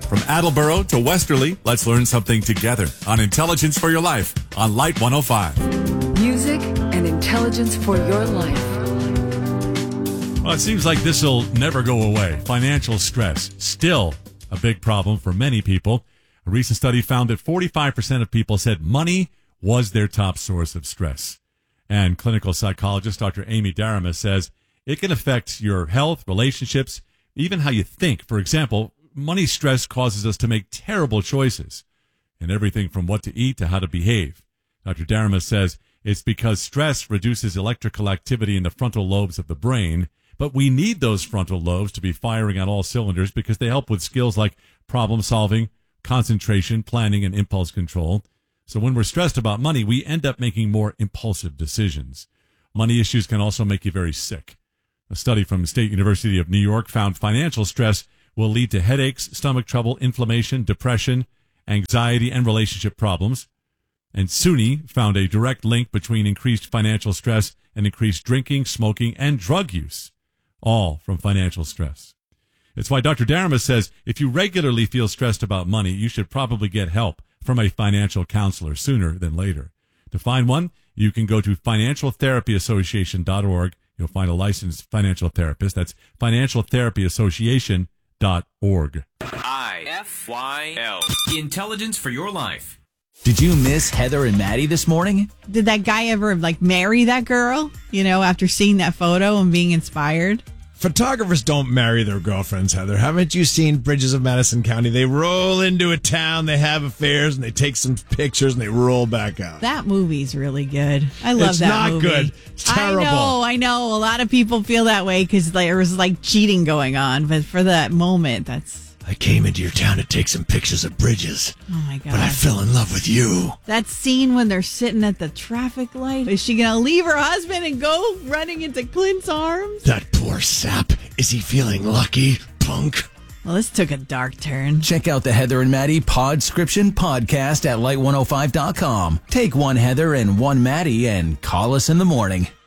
From Attleboro to Westerly, let's learn something together on Intelligence for Your Life on Light 105. Music and intelligence for your life. Well, it seems like this will never go away. Financial stress, still a big problem for many people. A recent study found that 45% of people said money was their top source of stress. And clinical psychologist Dr. Amy Darama says it can affect your health, relationships, even how you think. For example, money stress causes us to make terrible choices in everything from what to eat to how to behave. Dr. Darama says it's because stress reduces electrical activity in the frontal lobes of the brain, but we need those frontal lobes to be firing on all cylinders because they help with skills like problem solving, concentration, planning, and impulse control. So when we're stressed about money, we end up making more impulsive decisions. Money issues can also make you very sick. A study from State University of New York found financial stress will lead to headaches, stomach trouble, inflammation, depression, anxiety, and relationship problems. And SUNY found a direct link between increased financial stress and increased drinking, smoking, and drug use, all from financial stress. It's why Dr. Darama says if you regularly feel stressed about money, you should probably get help from a financial counselor sooner than later. To find one, you can go to financialtherapyassociation.org. You'll find a licensed financial therapist. That's financialtherapyassociation.org. IFYL. Intelligence for your life. Did you miss Heather and Maddie this morning? Did that guy ever marry that girl? After seeing that photo and being inspired? Photographers don't marry their girlfriends, Heather. Haven't you seen Bridges of Madison County? They roll into a town, they have affairs, and they take some pictures, and they roll back out. That movie's really good. I love that movie. It's not good. It's terrible. I know. A lot of people feel that way because there was cheating going on. But for that moment, I came into your town to take some pictures of Bridges. Oh, my God. But I fell in love with you. That scene when they're sitting at the traffic light. Is she going to leave her husband and go running into Clint's arms? That poor sap. Is he feeling lucky, punk? Well, this took a dark turn. Check out the Heather and Maddie Podscription podcast at light105.com. Take one Heather and one Maddie and call us in the morning.